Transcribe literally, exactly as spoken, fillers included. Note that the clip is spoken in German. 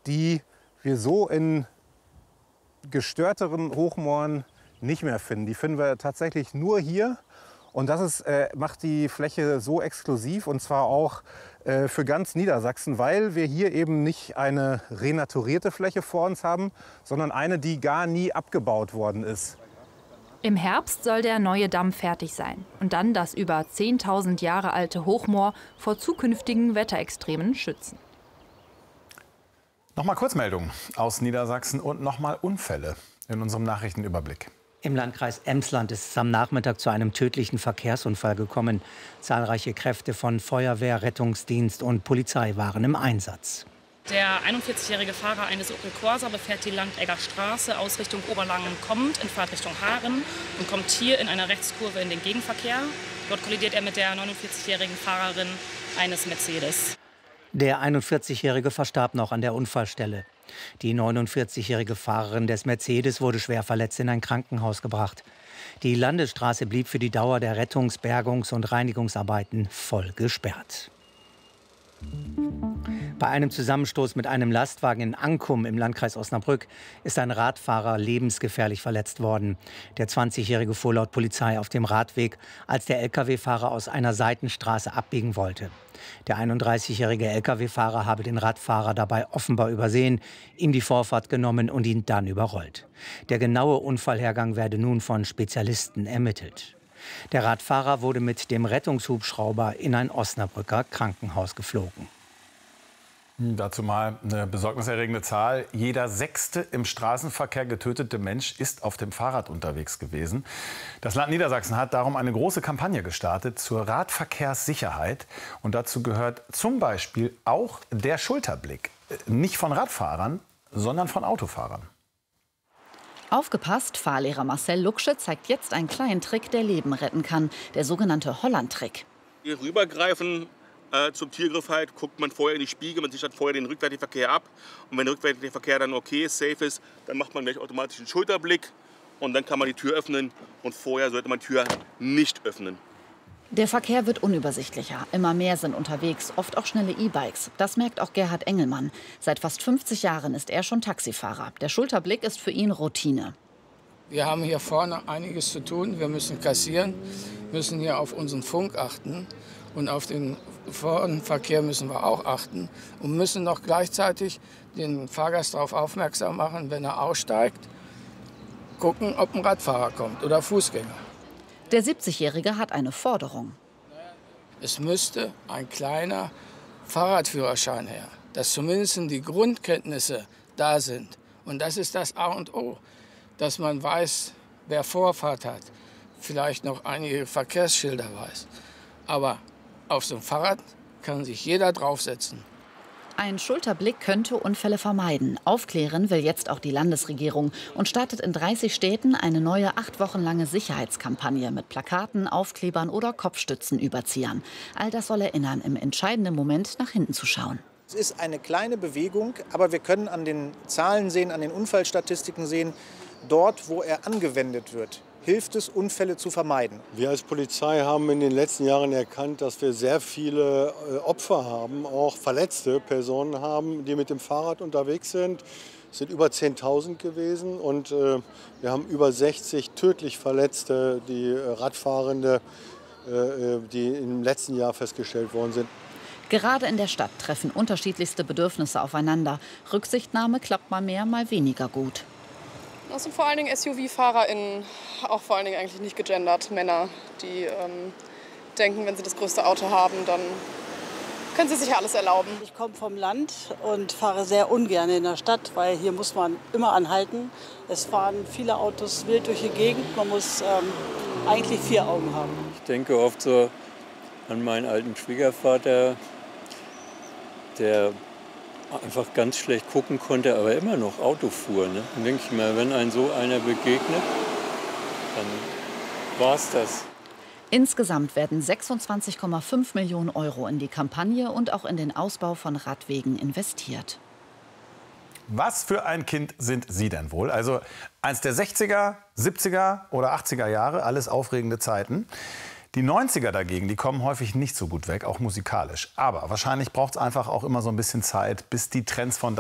die wir so in gestörteren Hochmooren nicht mehr finden. Die finden wir tatsächlich nur hier. Und das ist, äh, macht die Fläche so exklusiv, und zwar auch äh, für ganz Niedersachsen, weil wir hier eben nicht eine renaturierte Fläche vor uns haben, sondern eine, die gar nie abgebaut worden ist. Im Herbst soll der neue Damm fertig sein und dann das über zehntausend Jahre alte Hochmoor vor zukünftigen Wetterextremen schützen. Nochmal Kurzmeldungen aus Niedersachsen und nochmal Unfälle in unserem Nachrichtenüberblick. Im Landkreis Emsland ist es am Nachmittag zu einem tödlichen Verkehrsunfall gekommen. Zahlreiche Kräfte von Feuerwehr, Rettungsdienst und Polizei waren im Einsatz. Der einundvierzigjährige Fahrer eines Opel Corsa befährt die Landegger Straße aus Richtung Oberlangen kommend in Fahrtrichtung Haaren und kommt hier in einer Rechtskurve in den Gegenverkehr. Dort kollidiert er mit der neunundvierzigjährigen Fahrerin eines Mercedes. Der einundvierzigjährige verstarb noch an der Unfallstelle. Die neunundvierzigjährige Fahrerin des Mercedes wurde schwer verletzt in ein Krankenhaus gebracht. Die Landesstraße blieb für die Dauer der Rettungs-, Bergungs- und Reinigungsarbeiten voll gesperrt. Bei einem Zusammenstoß mit einem Lastwagen in Ankum im Landkreis Osnabrück ist ein Radfahrer lebensgefährlich verletzt worden. Der zwanzigjährige fuhr laut Polizei auf dem Radweg, als der L K W-Fahrer aus einer Seitenstraße abbiegen wollte. Der einunddreißigjährige L K W-Fahrer habe den Radfahrer dabei offenbar übersehen, ihm die Vorfahrt genommen und ihn dann überrollt. Der genaue Unfallhergang werde nun von Spezialisten ermittelt. Der Radfahrer wurde mit dem Rettungshubschrauber in ein Osnabrücker Krankenhaus geflogen. Dazu mal eine besorgniserregende Zahl. Jeder sechste im Straßenverkehr getötete Mensch ist auf dem Fahrrad unterwegs gewesen. Das Land Niedersachsen hat darum eine große Kampagne gestartet zur Radverkehrssicherheit. Und dazu gehört zum Beispiel auch der Schulterblick. Nicht von Radfahrern, sondern von Autofahrern. Aufgepasst, Fahrlehrer Marcel Lucksche zeigt jetzt einen kleinen Trick, der Leben retten kann. Der sogenannte Holland-Trick. Hier rübergreifen äh, zum Tiergriff halt, guckt man vorher in die Spiegel, man sichert vorher den rückwärtigen Verkehr ab. Und wenn der rückwärtige Verkehr dann okay ist, safe ist, dann macht man gleich automatisch einen Schulterblick. Und dann kann man die Tür öffnen. Und vorher sollte man die Tür nicht öffnen. Der Verkehr wird unübersichtlicher. Immer mehr sind unterwegs, oft auch schnelle E-Bikes. Das merkt auch Gerhard Engelmann. Seit fast fünfzig Jahren ist er schon Taxifahrer. Der Schulterblick ist für ihn Routine. Wir haben hier vorne einiges zu tun. Wir müssen kassieren, müssen hier auf unseren Funk achten. Und auf den Verkehr müssen wir auch achten. Und müssen noch gleichzeitig den Fahrgast darauf aufmerksam machen, wenn er aussteigt, gucken, ob ein Radfahrer kommt oder Fußgänger. Der siebzigjährige hat eine Forderung. Es müsste ein kleiner Fahrradführerschein her, dass zumindest die Grundkenntnisse da sind. Und das ist das A und O, dass man weiß, wer Vorfahrt hat, vielleicht noch einige Verkehrsschilder weiß. Aber auf so ein Fahrrad kann sich jeder draufsetzen. Ein Schulterblick könnte Unfälle vermeiden. Aufklären will jetzt auch die Landesregierung und startet in dreißig Städten eine neue acht Wochen lange Sicherheitskampagne mit Plakaten, Aufklebern oder Kopfstützenüberziehern. All das soll erinnern, im entscheidenden Moment nach hinten zu schauen. Es ist eine kleine Bewegung, aber wir können an den Zahlen sehen, an den Unfallstatistiken sehen, dort, wo er angewendet wird, hilft es, Unfälle zu vermeiden. Wir als Polizei haben in den letzten Jahren erkannt, dass wir sehr viele Opfer haben, auch verletzte Personen haben, die mit dem Fahrrad unterwegs sind. Es sind über zehntausend gewesen und äh, wir haben über sechzig tödlich Verletzte, die äh, Radfahrende, äh, die im letzten Jahr festgestellt worden sind. Gerade in der Stadt treffen unterschiedlichste Bedürfnisse aufeinander. Rücksichtnahme klappt mal mehr, mal weniger gut. Das sind vor allen Dingen S U V-FahrerInnen, auch vor allen Dingen eigentlich nicht gegendert, Männer, die ähm, denken, wenn sie das größte Auto haben, dann können sie sich ja alles erlauben. Ich komme vom Land und fahre sehr ungern in der Stadt, weil hier muss man immer anhalten. Es fahren viele Autos wild durch die Gegend, man muss ähm, eigentlich vier Augen haben. Ich denke oft so an meinen alten Schwiegervater, der einfach ganz schlecht gucken konnte, aber immer noch Auto fuhr. Ne? Dann denke ich mir, wenn einem so einer begegnet, dann war es das. Insgesamt werden sechsundzwanzig Komma fünf Millionen Euro in die Kampagne und auch in den Ausbau von Radwegen investiert. Was für ein Kind sind Sie denn wohl? Also eins der sechziger, siebziger oder achtziger Jahre, alles aufregende Zeiten. Die neunziger dagegen, die kommen häufig nicht so gut weg, auch musikalisch. Aber wahrscheinlich braucht es einfach auch immer so ein bisschen Zeit, bis die Trends von